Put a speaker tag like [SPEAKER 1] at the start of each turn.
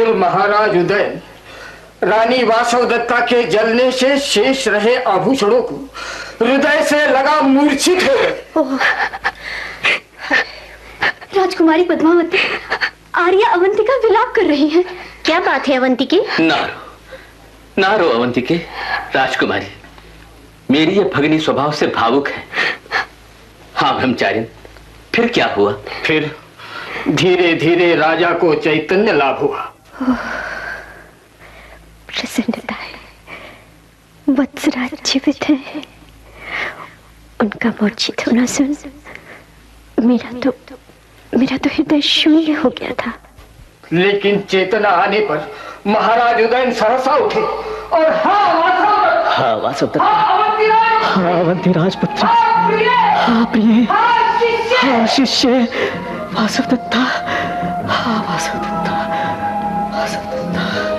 [SPEAKER 1] फिर महाराज उदयन रानी वासवदत्ता के जलने से शेष रहे आभूषणों को हृदय से लगा मूर्छित हो गए।
[SPEAKER 2] राजकुमारी पद्मावती, आर्या अवंतिका विलाप कर रही हैं। क्या बात है अवंतिके?
[SPEAKER 3] ना रो अवंतिके। राजकुमारी, मेरी ये भगिनी स्वभाव से भावुक है। हाँ ब्रह्मचारिणी, फिर क्या हुआ?
[SPEAKER 1] फिर धीरे धीरे राजा को चैतन्य लाभ हुआ।
[SPEAKER 2] प्रसन्नता है, वत्सराज जीवित है। उनका मूर्छित होना सुन मेरा तो हृदय शून्य हो गया था।
[SPEAKER 1] लेकिन चेतना आने पर महाराज उदयन सहसा उठे और हाँ
[SPEAKER 3] वासवदत्ता, हाँ अवंती राजपुत्र, हाँ प्रिय, हाँ शिष्य वासवदत्ता, हाँ वासवदत्ता।